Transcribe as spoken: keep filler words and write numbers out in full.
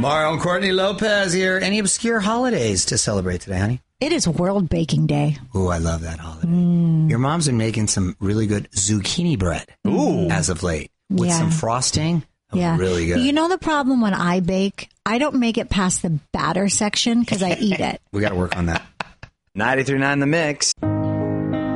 Mario and Courtney Lopez here. Any obscure holidays to celebrate today, honey? It is World Baking Day. Ooh, I love that holiday. Mm. Your mom's been making some really good zucchini bread Ooh. as of late with yeah. some frosting. Oh, yeah. Really good. You know the problem when I bake? I don't make it past the batter section because I eat it. We got to work on that. ninety-three point nine The Mix.